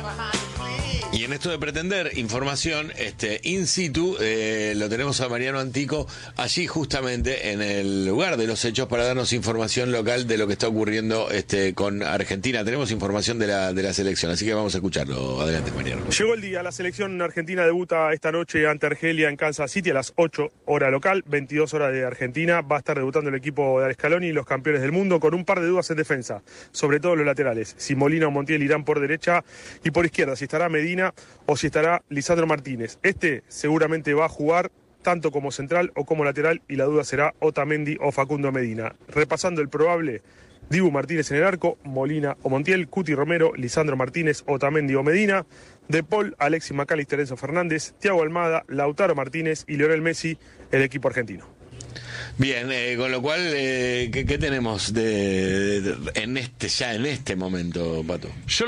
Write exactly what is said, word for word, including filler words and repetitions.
Y en esto de pretender información este, in situ, eh, lo tenemos a Mariano Antico allí justamente en el lugar de los hechos para darnos información local de lo que está ocurriendo este, con Argentina. Tenemos información de la, de la selección, así que vamos a escucharlo. Adelante, Mariano. Llegó el día, la selección argentina debuta esta noche ante Argelia en Kansas City a las ocho hora local, veintidós horas de Argentina. Va a estar debutando el equipo de Scaloni, los campeones del mundo, con un par de dudas en defensa, sobre todo los laterales. Si Molina o Montiel irán por derecha y por izquierda, si estará Medina o si estará Lisandro Martínez. Este seguramente va a jugar tanto como central o como lateral y la duda será Otamendi o Facundo Medina. Repasando el probable: Dibu Martínez en el arco, Molina o Montiel, Cuti Romero, Lisandro Martínez, Otamendi o Medina, De Paul, Alexis McAllister, Enzo Fernández, Thiago Almada, Lautaro Martínez y Lionel Messi, el equipo argentino. Bien, eh, con lo cual, eh, ¿qué, qué tenemos de, de, de, en este ya en este momento, Pato? Yo